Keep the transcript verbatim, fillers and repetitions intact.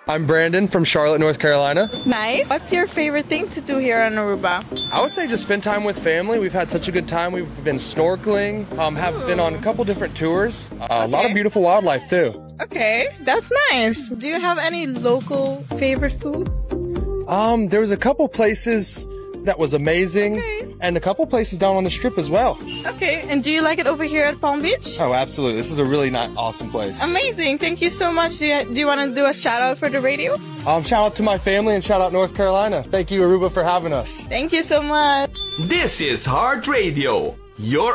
I'm Brandon from Charlotte, North Carolina. Nice. What's your favorite thing to do here on Aruba? I would say just spend time with family. We've had such a good time. We've been snorkeling, um, have been on a couple different tours. Uh, okay. A lot of beautiful wildlife too. Okay, that's nice. Do you have any local favorite foods? Um, there was a couple places that was amazing, okay. and a couple places down on the Strip as well. Okay, and do you like it over here at Palm Beach? Oh, absolutely. This is a really nice, awesome place. Amazing. Thank you so much. Do you, do you want to do a shout out for the radio? Um, shout out to my family and shout out North Carolina. Thank you, Aruba, for having us. Thank you so much. This is Heart Radio, your